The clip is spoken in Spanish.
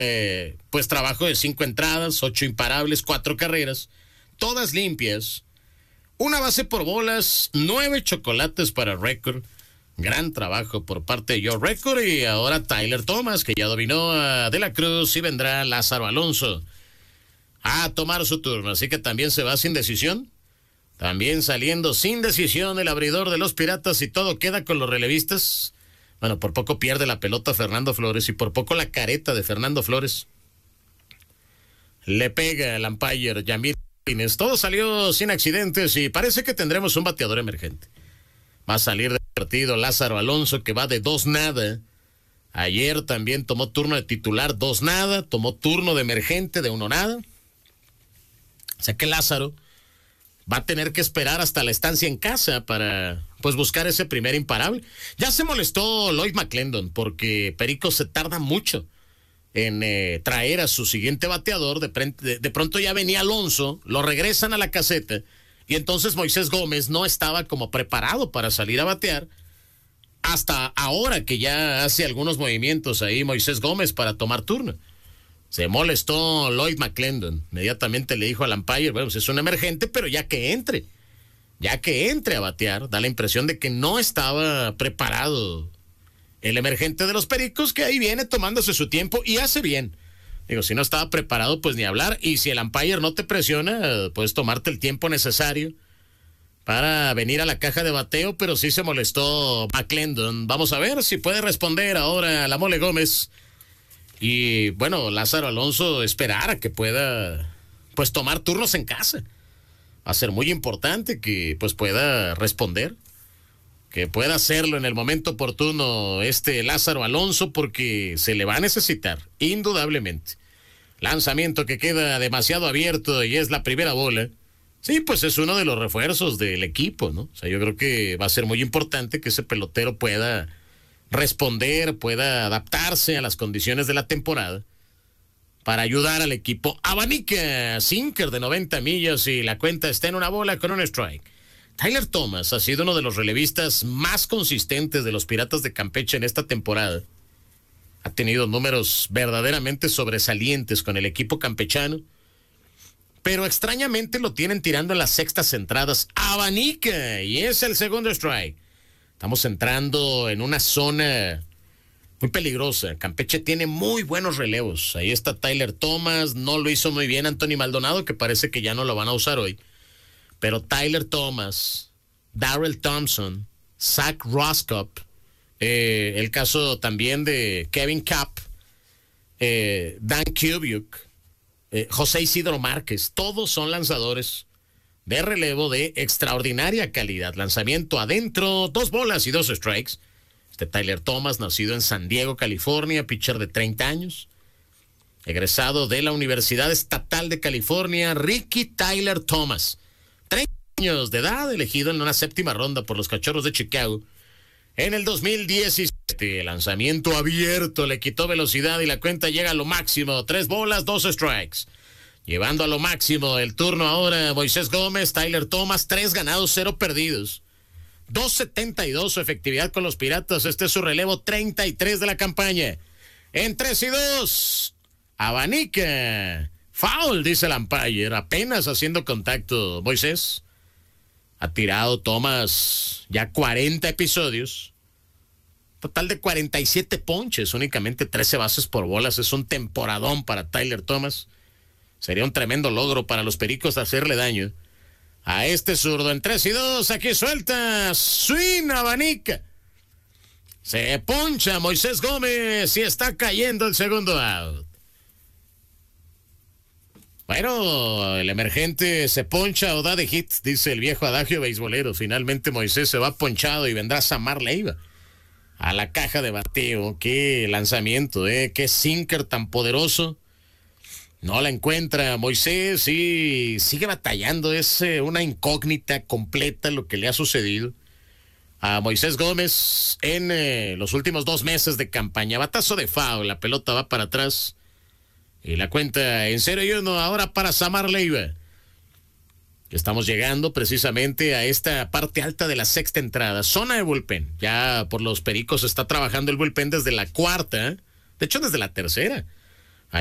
pues trabajo de 5 entradas, 8 imparables, 4 carreras, todas limpias, una base por bolas, 9 chocolates para récord. Gran trabajo por parte de Joe Record y ahora Tyler Thomas, que ya dominó a De la Cruz, y vendrá Lázaro Alonso a tomar su turno. Así que también se va sin decisión. También saliendo sin decisión el abridor de los Piratas y todo queda con los relevistas. Bueno, por poco pierde la pelota Fernando Flores y por poco la careta de Fernando Flores. Le pega el umpire Yamir Martínez. Todo salió sin accidentes y parece que tendremos un bateador emergente. Va a salir del partido Lázaro Alonso, que va de 2-0. Ayer también tomó turno de titular 2-0. Tomó turno de emergente de 1-0. O sea que Lázaro va a tener que esperar hasta la estancia en casa para pues buscar ese primer imparable. Ya se molestó Lloyd McClendon porque Perico se tarda mucho en traer a su siguiente bateador. De pronto ya venía Alonso, lo regresan a la caseta. Y entonces Moisés Gómez no estaba como preparado para salir a batear. Hasta ahora que ya hace algunos movimientos ahí Moisés Gómez para tomar turno. Se molestó Lloyd McClendon. Inmediatamente le dijo al umpire, bueno, pues es un emergente, pero ya que entre a batear, da la impresión de que no estaba preparado el emergente de los Pericos, que ahí viene tomándose su tiempo y hace bien. Digo, si no estaba preparado, pues ni hablar. Y si el umpire no te presiona, puedes tomarte el tiempo necesario para venir a la caja de bateo, pero sí se molestó McClendon. Vamos a ver si puede responder ahora la Mole Gómez. Y bueno, Lázaro Alonso esperar a que pueda pues tomar turnos en casa. Va a ser muy importante que pues pueda responder, que pueda hacerlo en el momento oportuno Lázaro Alonso, porque se le va a necesitar, indudablemente. Lanzamiento que queda demasiado abierto y es la primera bola. Sí, pues es uno de los refuerzos del equipo, ¿no? O sea, yo creo que va a ser muy importante que ese pelotero pueda responder, pueda adaptarse a las condiciones de la temporada para ayudar al equipo. Abanica, sinker de 90 millas y la cuenta está en una bola con un strike. Tyler Thomas ha sido uno de los relevistas más consistentes de los Piratas de Campeche en esta temporada. Ha tenido números verdaderamente sobresalientes con el equipo campechano, pero extrañamente lo tienen tirando en las sextas entradas. Abanica, y es el segundo strike. Estamos entrando en una zona muy peligrosa. Campeche tiene muy buenos relevos. Ahí está Tyler Thomas, no lo hizo muy bien Anthony Maldonado, que parece que ya no lo van a usar hoy. Pero Tyler Thomas, Darrell Thompson, Zach Roscop, el caso también de Kevin Kapp, Dan Kubiuk, José Isidro Márquez, todos son lanzadores de relevo de extraordinaria calidad. Lanzamiento adentro, 2 bolas y 2 strikes. Tyler Thomas, nacido en San Diego, California, pitcher de 30 años, egresado de la Universidad Estatal de California, Ricky Tyler Thomas, 30 años de edad, elegido en una 7ª ronda por los Cachorros de Chicago en el 2017. Lanzamiento abierto, le quitó velocidad y la cuenta llega a lo máximo, 3 bolas, 2 strikes. Llevando a lo máximo el turno ahora Moisés Gómez. Tyler Thomas, 3 ganados, 0 perdidos. 2.72 su efectividad con los Piratas. Este es su relevo 33 de la campaña. En 3-2. Abanica. Foul, dice el umpire. Apenas haciendo contacto Moisés. Ha tirado Thomas ya 40 episodios. Total de 47 ponches. Únicamente 13 bases por bolas. Es un temporadón para Tyler Thomas. Sería un tremendo logro para los Pericos hacerle daño a este zurdo. En 3-2, aquí suelta, swing, Abanica. Se poncha Moisés Gómez y está cayendo el segundo out. Bueno, el emergente se poncha o da de hit, dice el viejo adagio beisbolero. Finalmente Moisés se va ponchado y vendrá Samar Leiva a la caja de bateo. Qué lanzamiento, qué sinker tan poderoso. No la encuentra Moisés y sigue batallando. Es una incógnita completa lo que le ha sucedido a Moisés Gómez en los últimos 2 meses de campaña. Batazo de foul, la pelota va para atrás y la cuenta en 0-1 ahora para Samar Leiva. Estamos llegando precisamente a esta parte alta de la 6ª entrada, zona de bullpen. Ya por los Pericos está trabajando el bullpen desde la 4ª, de hecho desde la 3ª.